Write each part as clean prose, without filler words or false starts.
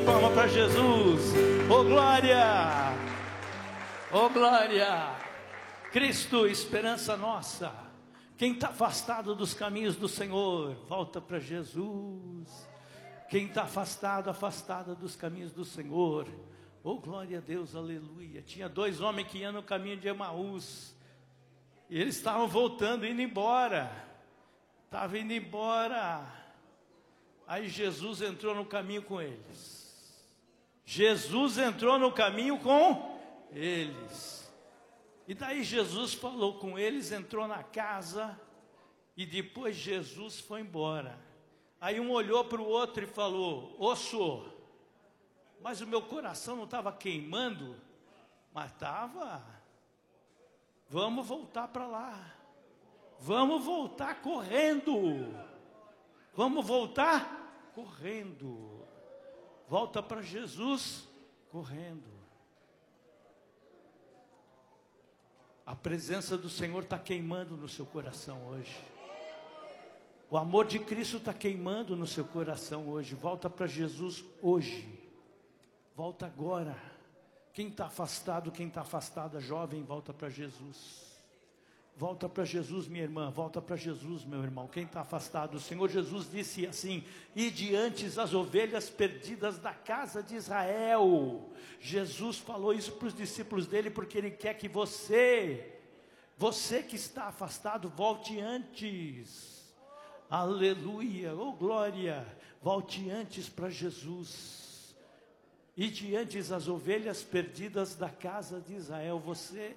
palmas para Jesus. Oh glória! Oh glória! Cristo, esperança nossa. Quem está afastado dos caminhos do Senhor, volta para Jesus. Quem está afastada dos caminhos do Senhor, oh glória a Deus, aleluia. Tinha dois homens que iam no caminho de Emaús, e eles estavam voltando, indo embora. Estavam indo embora. Aí Jesus entrou no caminho com eles. Jesus entrou no caminho com eles. E daí Jesus falou com eles, entrou na casa, e depois Jesus foi embora. Aí um olhou para o outro e falou: ô senhor, mas o meu coração não estava queimando? Mas estava. Vamos voltar para lá. Vamos voltar correndo. Vamos voltar correndo. Volta para Jesus correndo. A presença do Senhor está queimando no seu coração hoje. O amor de Cristo está queimando no seu coração hoje. Volta para Jesus hoje. Volta agora. Quem está afastado, quem está afastada, jovem, volta para Jesus. Volta para Jesus, minha irmã. Volta para Jesus, meu irmão. Quem está afastado, o Senhor Jesus disse assim: e diante as ovelhas perdidas da casa de Israel. Jesus falou isso para os discípulos dele, porque ele quer que você que está afastado, volte antes. Aleluia, oh glória. Volte antes para Jesus. E diante as ovelhas perdidas da casa de Israel, você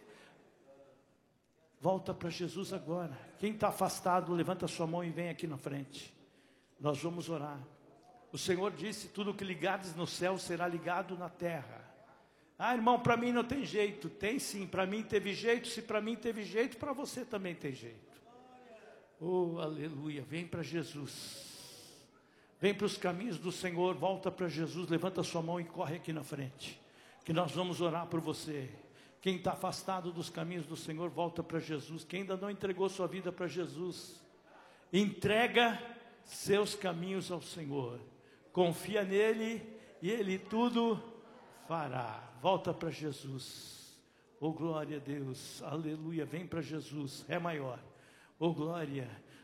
volta para Jesus agora. Quem está afastado, levanta sua mão e vem aqui na frente. Nós vamos orar. O Senhor disse: tudo que ligares no céu será ligado na terra. Ah, irmão, para mim não tem jeito. Tem sim, para mim teve jeito. Se para mim teve jeito, para você também tem jeito. Oh, aleluia, vem para Jesus. Vem para os caminhos do Senhor, volta para Jesus. Levanta sua mão e corre aqui na frente, que nós vamos orar por você. Quem está afastado dos caminhos do Senhor, volta para Jesus. Quem ainda não entregou sua vida para Jesus, entrega seus caminhos ao Senhor. Confia nele e ele tudo fará. Volta para Jesus. Oh glória a Deus, aleluia, vem para Jesus, é maior. Oh glória.